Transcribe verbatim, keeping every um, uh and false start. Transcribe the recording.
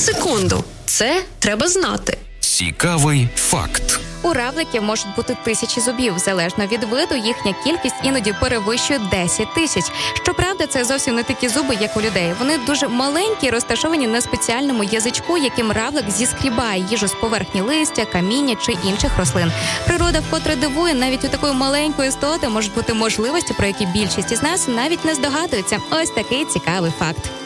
секунду. Це треба знати. Цікавий факт. У равликів можуть бути тисячі зубів. Залежно від виду, їхня кількість іноді перевищує десять тисяч. Щоправда, це зовсім не такі зуби, як у людей. Вони дуже маленькі, розташовані на спеціальному язичку, яким равлик зіскрібає їжу з поверхні листя, каміння чи інших рослин. Природа вкотре дивує, навіть у такої маленької істоти можуть бути можливості, про які більшість із нас навіть не здогадується. Ось такий цікавий факт.